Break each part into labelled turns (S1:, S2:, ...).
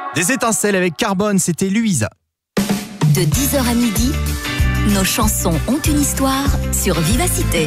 S1: Des étincelles avec Carbone, c'était Louisa.
S2: De 10h à midi, nos chansons ont une histoire sur Vivacité.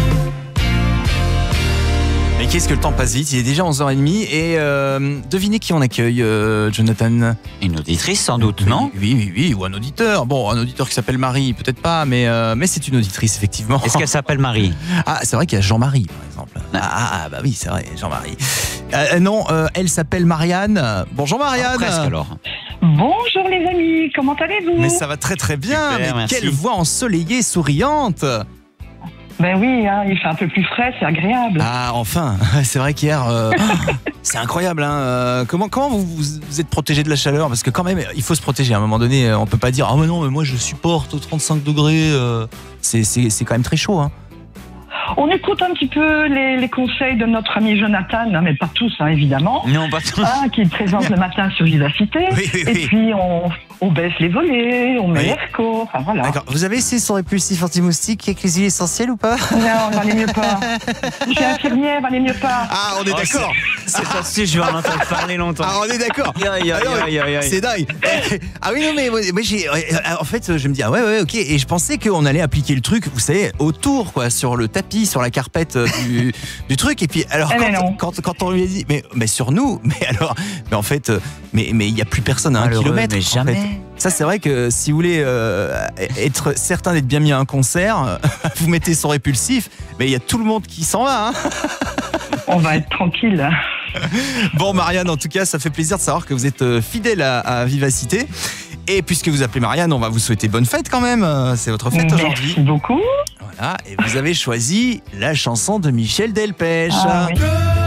S1: Mais qu'est-ce que le temps passe vite, il est déjà 11h30 et devinez qui on accueille, Jonathan?
S3: Une auditrice sans doute, non?
S1: Oui, ou un auditeur. Bon, un auditeur qui s'appelle Marie, peut-être pas, mais c'est une auditrice, effectivement.
S3: Est-ce qu'elle s'appelle Marie?
S1: Ah, c'est vrai qu'il y a Jean-Marie, par exemple. Bah oui, c'est vrai, Jean-Marie. Non, elle s'appelle Marianne. Bonjour Marianne.
S3: Presque alors.
S4: Bonjour les amis, comment allez-vous?
S1: Mais ça va très très bien.
S3: Super,
S1: mais
S3: merci.
S1: quelle voix ensoleillée, souriante.
S4: Ben oui, hein, il fait un peu plus frais, c'est agréable.
S1: Ah, enfin, c'est vrai qu'hier, c'est incroyable. Hein. Comment vous êtes protégé de la chaleur? Parce que quand même, il faut se protéger. À un moment donné, on peut pas dire « Ah mais non, mais moi je supporte aux 35 degrés. » C'est quand même très chaud. Hein.
S4: On écoute un petit peu les conseils de notre ami Jonathan, hein, mais pas tous, hein, évidemment.
S3: Non, pas tout.
S4: Qui présente le matin sur Vivacité.
S1: Oui.
S4: Et puis on baisse les volets, on met
S1: Oui.
S4: l'airco, enfin voilà.
S1: D'accord. Vous avez essayé son répulsif anti-moustique avec les huiles essentielles ou pas?
S4: Non, valait mieux pas. Je suis infirmière, valait mieux pas.
S1: Ah, on est d'accord.
S3: C'est facile, je vais en entendre parler longtemps.
S1: Ah, on est d'accord. C'est dingue. Ah oui, non, mais moi j'ai. En fait, je me dis, ah ouais, ok. Et je pensais qu'on allait appliquer le truc, vous savez, autour, quoi, sur le tapis, sur la carpette du truc. Et puis, alors, quand on lui a dit, mais sur nous, mais en fait, mais il n'y a plus personne à 1 kilomètre.
S3: Mais jamais.
S1: En fait. Ça, c'est vrai que si vous voulez être certain d'être bien mis à un concert, vous mettez son répulsif, mais il y a tout le monde qui s'en va. Hein.
S4: On va être tranquille.
S1: Bon, Marianne, en tout cas, ça fait plaisir de savoir que vous êtes fidèle à Vivacité. Et puisque vous appelez Marianne, on va vous souhaiter bonne fête quand même. C'est votre fête aujourd'hui.
S4: Merci beaucoup.
S1: Voilà, et vous avez choisi la chanson de Michel Delpech.
S4: Ah, oui.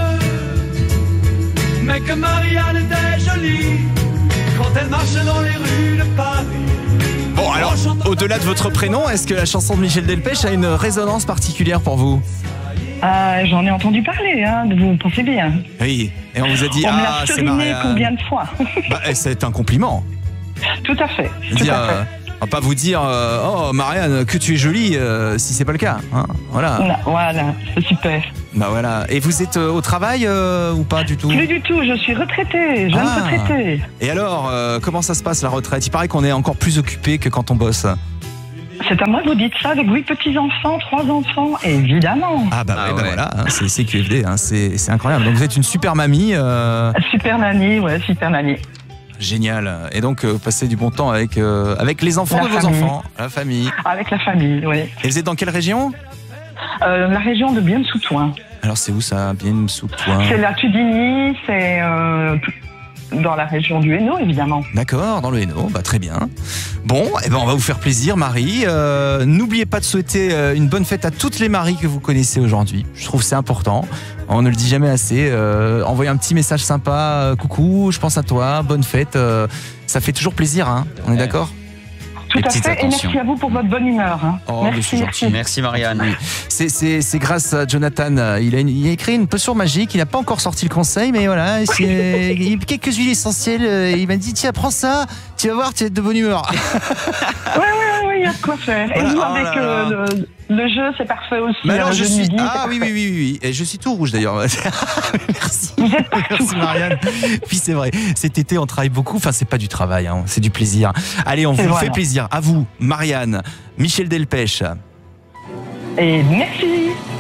S5: Mais que Marianne était jolie quand elle marche dans les rues de Paris.
S1: Bon, alors, au-delà de votre prénom, est-ce que la chanson de Michel Delpech a une résonance particulière pour vous?
S4: J'en ai entendu parler, hein, vous pensez bien.
S1: Oui, et on vous a dit,
S4: On me l'a
S1: c'est
S4: seriné
S1: Marianne.
S4: combien de fois?
S1: Bah, c'est un compliment.
S4: Tout à fait.
S1: On va pas vous dire, oh Marianne, que tu es jolie, si c'est pas le cas. Hein, voilà.
S4: Voilà, c'est super.
S1: Bah voilà. Et vous êtes au travail ou pas du tout?
S4: Plus du tout, je suis retraitée, jeune retraitée.
S1: Et alors, comment ça se passe la retraite? Il paraît qu'on est encore plus occupé que quand on bosse.
S4: C'est à moi que vous dites ça, avec 8 petits-enfants, 3 enfants, évidemment.
S1: Ah bah,
S3: Ah
S1: ouais.
S3: ouais.
S1: Voilà, hein, c'est QFD, hein, c'est incroyable. Donc vous êtes une super mamie.
S4: Super nanny, ouais, super nanny.
S1: Génial. Et donc, passez du bon temps avec les enfants
S4: La
S1: de vos
S4: famille.
S1: enfants, la famille.
S4: Avec la famille, oui.
S1: Et vous êtes dans quelle région?
S4: La région de Bienne-sous-Toin.
S1: Alors c'est où ça? Bien sous toi.
S4: C'est la Tudini, c'est dans la région du Hainaut, évidemment.
S1: D'accord, dans le Hainaut, bah très bien. Bon, eh ben on va vous faire plaisir, Marie. N'oubliez pas de souhaiter une bonne fête à toutes les Maries que vous connaissez aujourd'hui. Je trouve que c'est important. On ne le dit jamais assez. Envoyez un petit message sympa. Coucou, je pense à toi. Bonne fête. Ça fait toujours plaisir, hein. On est d'accord?
S4: Tout à
S3: petites
S4: fait,
S3: attentions.
S4: et merci à vous pour votre bonne humeur. Hein.
S1: Oh, mais c'est
S4: merci,
S1: gentil.
S4: merci.
S3: Merci Marianne.
S1: C'est grâce à Jonathan. Il a écrit une potion magique. Il n'a pas encore sorti le conseil, mais voilà. Il y a quelques huiles essentielles. Il m'a dit tiens, prends ça. Tu vas voir, tu vas être de bonne humeur.
S4: Oui, il y a de quoi faire. Et
S1: Voilà.
S4: vous,
S1: Oh
S4: avec
S1: là là.
S4: le jeu, c'est parfait aussi.
S1: Mais alors,
S4: le
S1: je
S4: jeu de
S1: suis.
S4: midi,
S1: Ah
S4: c'est
S1: oui.
S4: parfait.
S1: Et je suis tout rouge d'ailleurs. Merci.
S4: Vous êtes partout.
S1: Merci Marianne. Puis c'est vrai, cet été on travaille beaucoup. Enfin, c'est pas du travail, hein, c'est du plaisir. Allez, on vous
S4: voilà.
S1: fait plaisir. À vous, Marianne, Michel Delpech.
S4: Et merci.